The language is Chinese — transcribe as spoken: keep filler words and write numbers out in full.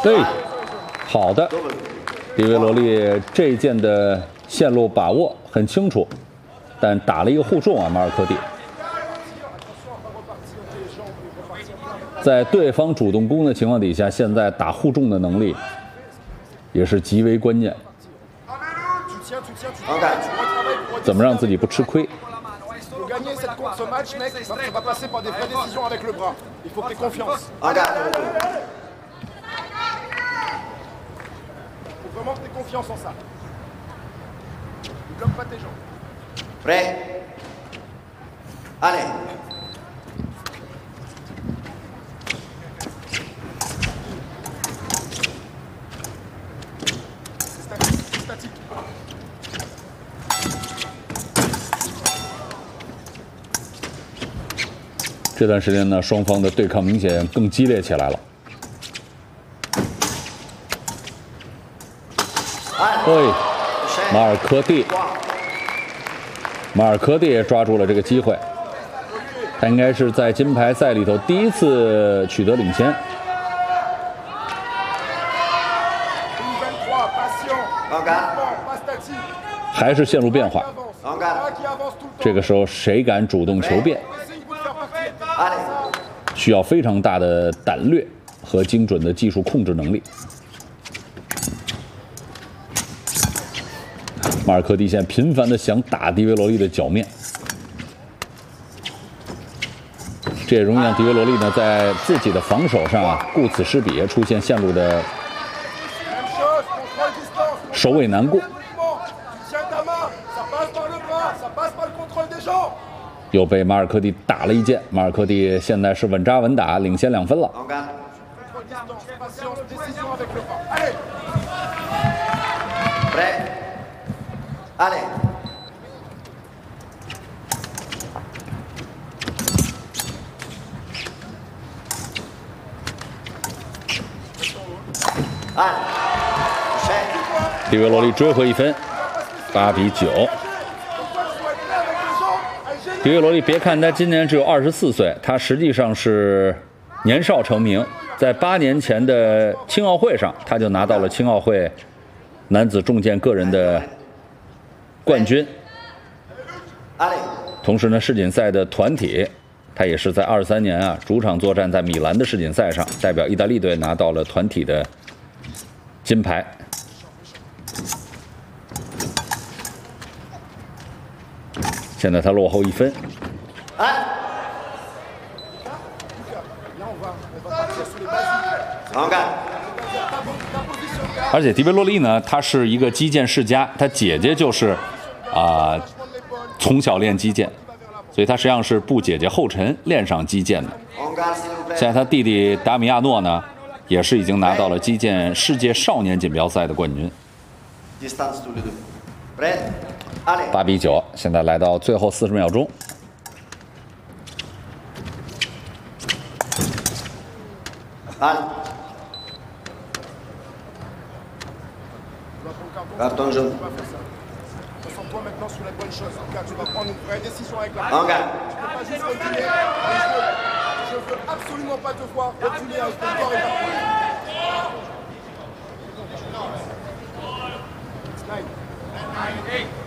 对，好的，迪维罗利这一箭的线路把握很清楚，但打了一个护重啊，马尔科蒂。在对方主动攻的情况底下，现在打护重的能力也是极为关键。怎么让自己不吃亏？ Gagner cette course, ce match, mec, ça va passer par des vraies décisions avec le bras. Il faut que tu aies confiance. Il faut vraiment que tu aies confiance en ça. Ne bloque pas tes jambes. Prêt. Allez. C'est statique, c'est statique. 这段时间呢，双方的对抗明显更激烈起来了。对，马尔科蒂，马尔科蒂抓住了这个机会，他应该是在金牌赛里头第一次取得领先。还是线路变化，这个时候谁敢主动求变？ 需要非常大的胆略和精准的技术控制能力。马尔科蒂现在频繁的想打迪维罗利的脚面，这也容易让迪维罗利呢在自己的防守上啊顾此失彼，出现线路的首尾难过。 又被马尔科蒂打了一箭，马尔科蒂现在是稳扎稳打，领先两分了。迪维罗利追回一分，八比九。 迪维罗利，别看他今年只有二十四岁，他实际上是年少成名。在八年前的青奥会上，他就拿到了青奥会男子重剑个人的冠军。同时呢，世锦赛的团体，他也是在二十三年啊主场作战在米兰的世锦赛上，代表意大利队拿到了团体的金牌。 现在他落后一分。而且迪维罗利呢，他是一个击剑世家，他姐姐就是啊、呃、从小练击剑，所以他实际上是步姐姐后尘练上击剑的。现在他弟弟达米亚诺呢，也是已经拿到了击剑世界少年锦标赛的冠军。 八比九，现在来到最后四十秒钟。 Carton jaune. Concentre-toi maintenant sur la bonne chose. Tu vas prendre une vraie décision avec la En garde. Tu peux pas juste reculer. Je veux absolument pas te voir reculer avec ton corps éparpillé. Nine.